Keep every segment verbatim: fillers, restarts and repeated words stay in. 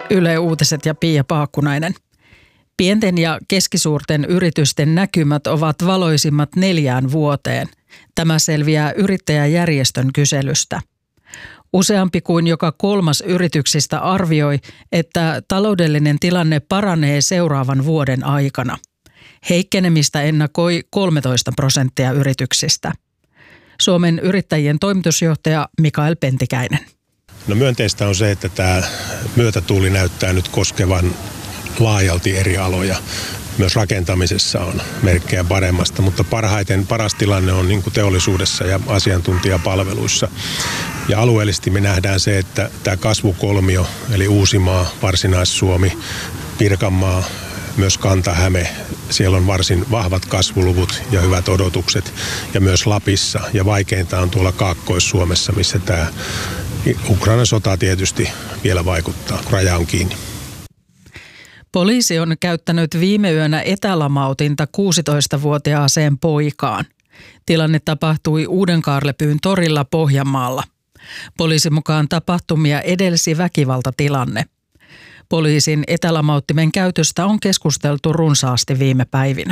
Yle Uutiset ja Pia Paakkunainen. Pienten ja keskisuurten yritysten näkymät ovat valoisimmat neljään vuoteen. Tämä selviää yrittäjäjärjestön kyselystä. Useampi kuin joka kolmas yrityksistä arvioi, että taloudellinen tilanne paranee seuraavan vuoden aikana. Heikkenemistä ennakoi kolmetoista prosenttia yrityksistä. Suomen yrittäjien toimitusjohtaja Mikael Pentikäinen. No myönteistä on se, että tämä myötätuuli näyttää nyt koskevan laajalti eri aloja. Myös rakentamisessa on merkkejä paremmasta, mutta parhaiten paras tilanne on niin kuin teollisuudessa ja asiantuntijapalveluissa. Ja alueellisesti me nähdään se, että tämä kasvukolmio, eli Uusimaa, Varsinais-Suomi, Pirkanmaa, myös Kanta-Häme, siellä on varsin vahvat kasvuluvut ja hyvät odotukset. Ja myös Lapissa, ja vaikeinta on tuolla Kaakkois-Suomessa, missä tämä Ukrainan sota tietysti vielä vaikuttaa, kun raja on kiinni. Poliisi on käyttänyt viime yönä etälamautinta kuusitoistavuotiaaseen poikaan. Tilanne tapahtui Uudenkaarlepyyn torilla Pohjanmaalla. Poliisin mukaan tapahtumia edelsi väkivaltatilanne. Poliisin etälamauttimen käytöstä on keskusteltu runsaasti viime päivinä.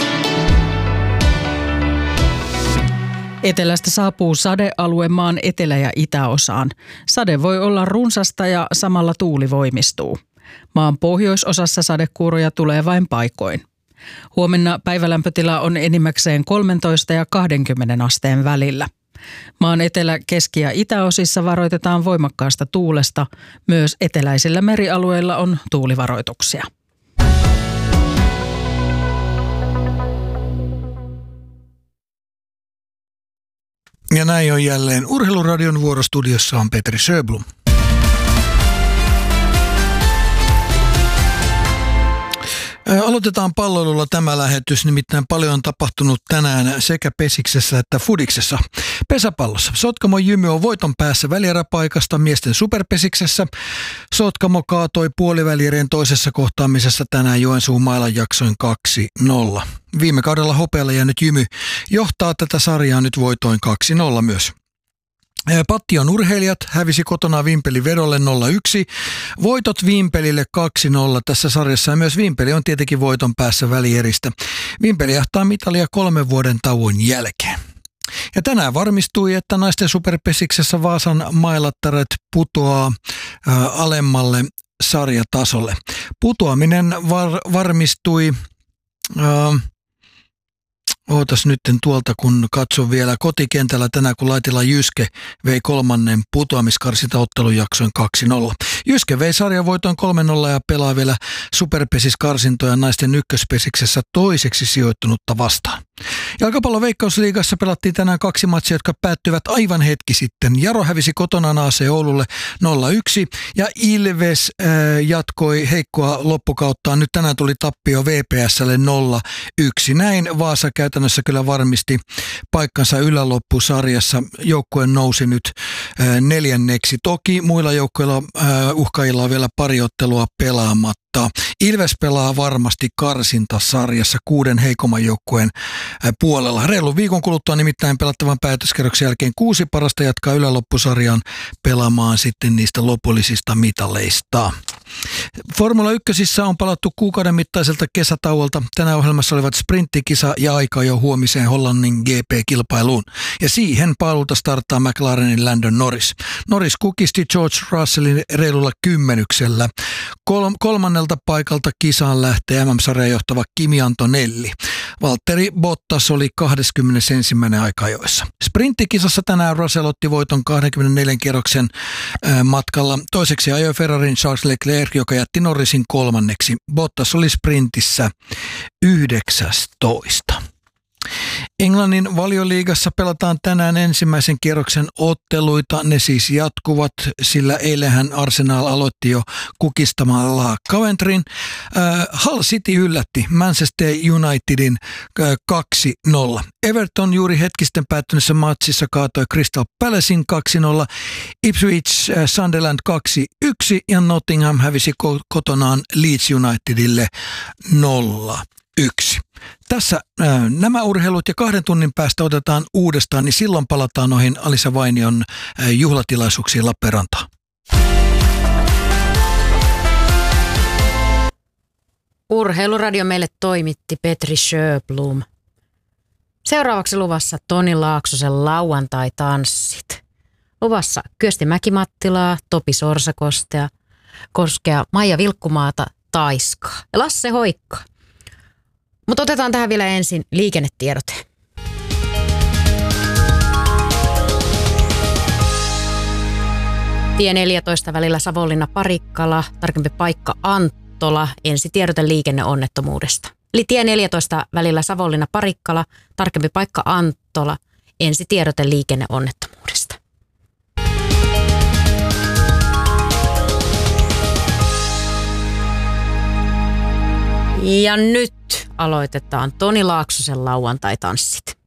Etelästä saapuu sadealue maan etelä- ja itäosaan. Sade voi olla runsasta ja samalla tuuli voimistuu. Maan pohjoisosassa sadekuuroja tulee vain paikoin. Huomenna päivälämpötila on enimmäkseen kolmetoista ja kaksikymmentä asteen välillä. Maan etelä-, keski- ja itäosissa varoitetaan voimakkaasta tuulesta. Myös eteläisillä merialueilla on tuulivaroituksia. Ja näin on jälleen Urheiluradion vuorostudiossa on Petri Sjöblom. Aloitetaan palloilulla tämä lähetys, nimittäin paljon on tapahtunut tänään sekä Pesiksessä että Fudiksessa. Pesäpallossa Sotkamo Jymy on voiton päässä välieräpaikasta miesten superpesiksessä. Sotkamo kaatoi puolivälierien toisessa kohtaamisessa tänään Joensuun mailan jaksoin kaksi nolla. Viime kaudella hopealla jäänyt Jymy johtaa tätä sarjaa nyt voitoin kaksi nolla myös. Pattion urheilijat hävisi kotona Vimpelin vedolle nolla yksi. Voitot Vimpelille kaksi nolla tässä sarjassa ja myös Vimpeli on tietenkin voiton päässä välieristä. Vimpeli jahtaa mitalia kolmen vuoden tauon jälkeen. Ja tänään varmistui, että naisten superpesiksessä Vaasan mailattaret putoaa äh, alemmalle sarjatasolle. Putoaminen var, varmistui... Äh, Ootas nytten tuolta, kun katson vielä kotikentällä tänään, kun Laitila Jyske vei kolmannen putoamiskarsintaottelun jaksoin kaksi nolla. Jyske vei sarjavoiton kolme nolla ja pelaa vielä superpesiskarsintoja naisten ykköspesiksessä toiseksi sijoittunutta vastaan. Jalkapallon Veikkausliigassa pelattiin tänään kaksi matsia, jotka päättyivät aivan hetki sitten. Jaro hävisi kotonaan A C Oululle nolla yksi ja Ilves äh, jatkoi heikkoa loppukauttaan. Nyt tänään tuli tappio V P S:lle nolla yksi. Näin Vaasa käytännössä kyllä varmisti paikkansa yläloppusarjassa. Joukkue nousi nyt äh, neljänneksi. Toki muilla joukkueilla äh, uhkailla on vielä pari ottelua pelaamatta. Ilves pelaa varmasti karsintasarjassa kuuden heikomman joukkueen puolella. Reilun viikon kuluttua nimittäin pelattavan päätöskerroksen jälkeen kuusi parasta jatkaa yläloppusarjan pelaamaan sitten niistä lopullisista mitaleista. Formula ykkösissä on palattu kuukauden mittaiselta kesätauolta. Tänään ohjelmassa olivat sprinttikisa ja aika jo huomiseen Hollannin G P-kilpailuun. Ja siihen paluuta starttaa McLarenin Landon Norris. Norris kukisti George Russellin reilulla kymmenyksellä. Kol- kolmannelta paikalta kisaan lähtee M M-sarjan johtava Kimi Antonelli. Valtteri Bottas oli kaksikymmentäyksi aikajoissa. Sprinttikisassa tänään Russell otti voiton kaksikymmentäneljän kierroksen äh, matkalla. Toiseksi ajoi Ferrarin Charles Leclerc, joka jätti Norrisin kolmanneksi. Bottas oli sprintissä yhdeksästoista. Englannin Valioliigassa pelataan tänään ensimmäisen kierroksen otteluita. Ne siis jatkuvat, sillä eilenhän Arsenal aloitti jo kukistamalla Coventryn. Äh, Hull City yllätti Manchester Unitedin äh, kaksi nolla. Everton juuri hetkisten päättyneessä matsissa kaatoi Crystal Palacein kaksi nolla. Ipswich äh, Sunderland kaksi yksi ja Nottingham hävisi ko- kotonaan Leeds Unitedille nolla yksi. Tässä ää, nämä urheilut ja kahden tunnin päästä otetaan uudestaan, niin silloin palataan noihin Alisa Vainion ää, juhlatilaisuuksiin Lappeenrantaan. Urheiluradio meille toimitti Petri Sjöblom. Seuraavaksi luvassa Toni Laaksosen lauantai-tanssit. Luvassa Kyösti Mäki-Mattilaa, Topi Sorsakostea, Koskea, Maija Vilkkumaata, Taiskaa ja Lasse Hoikka. Mutta otetaan tähän vielä ensin liikennetiedote. Tie neljätoista välillä Savonlinna-Parikkala, tarkempi paikka Anttola, ensitiedote liikenneonnettomuudesta. Eli tie neljätoista välillä Savonlinna-Parikkala, tarkempi paikka Anttola, ensitiedote liikenneonnettomuudesta. Ja nyt aloitetaan Toni Laaksosen lauantai-tanssit.